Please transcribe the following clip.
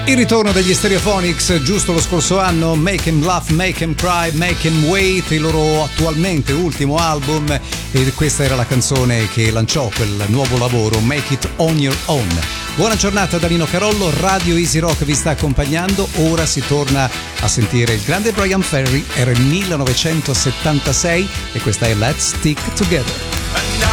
Il ritorno degli Stereophonics, giusto lo scorso anno, Make 'Em Laugh, Make 'Em Cry, Make 'Em Wait, il loro attualmente ultimo album, e questa era la canzone che lanciò quel nuovo lavoro, Make It On Your Own. Buona giornata da Nino Carollo, Radio Easy Rock vi sta accompagnando, ora si torna a sentire il grande Brian Ferry, era il 1976 e questa è Let's Stick Together.